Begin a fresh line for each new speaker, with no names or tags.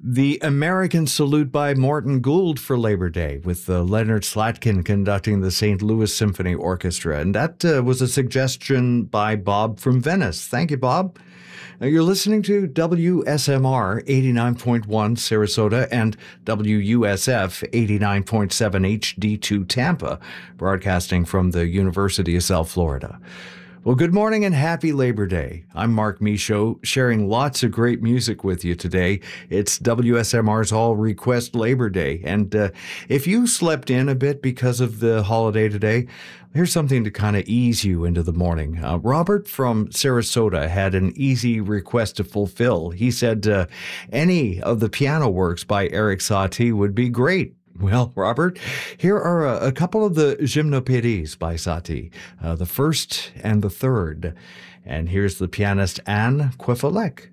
The American Salute by Morton Gould for Labor Day, with Leonard Slatkin conducting the St. Louis Symphony Orchestra. And that was a suggestion by Bob from Venice. Thank you, Bob. Now, you're listening to WSMR 89.1 Sarasota and WUSF 89.7 HD2 Tampa, broadcasting from the University of South Florida. Well, good morning and happy Labor Day. I'm Mark Michaud, sharing lots of great music with you today. It's WSMR's All Request Labor Day. And if you slept in a bit because of the holiday today, here's something to kind of ease you into the morning. Robert from Sarasota had an easy request to fulfill. He said any of the piano works by Erik Satie would be great. Well, Robert, here are a couple of the Gymnopédies by Satie, the first and the third. And here's the pianist Anne Queffalec.